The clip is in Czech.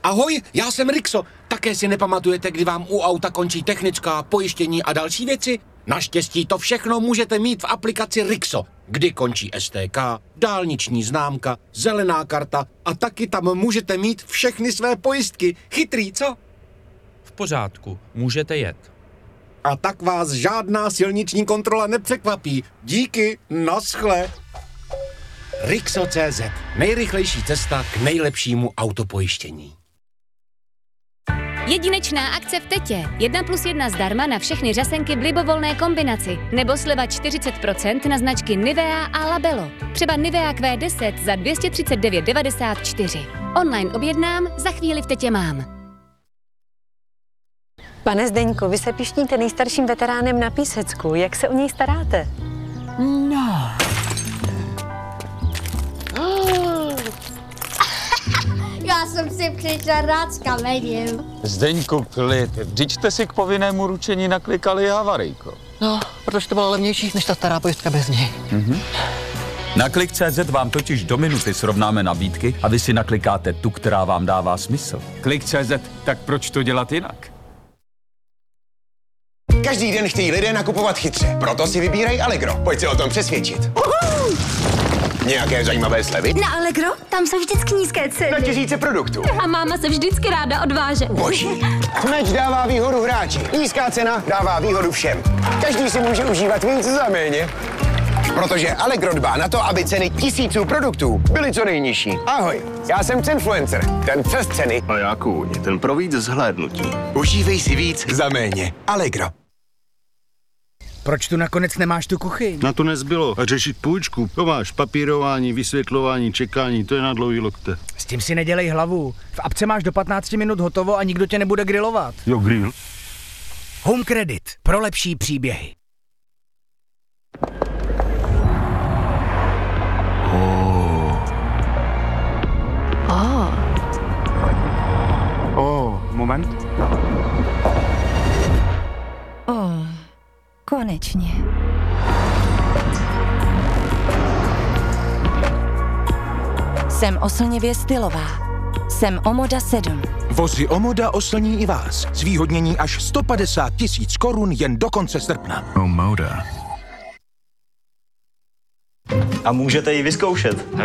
Ahoj, já jsem Rixo. Také si nepamatujete, kdy vám u auta končí technická, pojištění a další věci? Naštěstí to všechno můžete mít v aplikaci Rixo, kdy končí STK, dálniční známka, zelená karta a taky tam můžete mít všechny své pojistky. Chytrý, co? V pořádku, můžete jet. A tak vás žádná silniční kontrola nepřekvapí. Díky, naschle. Rixo.cz. Nejrychlejší cesta k nejlepšímu autopojištění. Jedinečná akce v Tetě. 1+1 zdarma na všechny řasenky v libovolné kombinaci. Nebo sleva 40% na značky Nivea a Labello. Třeba Nivea Q10 za 239,94. Online objednám, za chvíli v Tetě mám. Pane Zdeňku, vy se pišníte nejstarším veteránem na Písecku. Jak se o něj staráte? No. Já jsem si přišel rád s kamením. Zdeňku, klid. Vždyť jste si k povinnému ručení naklikali havarijko. No, protože to bylo levnější než ta stará pojistka bez něj. Na Klik.cz vám totiž do minuty srovnáme nabídky a vy si naklikáte tu, která vám dává smysl. Klik.cz, tak proč to dělat jinak? Každý den chtějí lidé nakupovat chytře, proto si vybírej Allegro. Pojď se o tom přesvědčit. Nějaké zajímavé slevy? Na Allegro? Tam jsou vždycky nízké ceny. Na tisíce produktů. A máma se vždycky ráda odváže. Boží. Meč dává výhodu hráči. Nízká cena dává výhodu všem. Každý si může užívat víc za méně. Protože Allegro dbá na to, aby ceny tisíců produktů byly co nejnižší. Ahoj, já jsem Cenfluencer, ten přes ceny. A já kůň, ten pro víc zhlédnutí. Užívej si víc za méně. Allegro. Proč tu nakonec nemáš tu kuchyň? Na to nezbylo. A řešit půjčku. To máš papírování, vysvětlování, čekání, to je na dlouhý lokte. S tím si nedělej hlavu. V apce máš do 15 minut hotovo a nikdo tě nebude grilovat. Jo, grill. Home Credit. Pro lepší příběhy. Moment. Konečně. Jsem oslnivě stylová. Jsem Omoda 7. Vozy Omoda oslní i vás. Zvýhodnění až 150 000 korun jen do konce srpna. Omoda. A můžete ji vyzkoušet.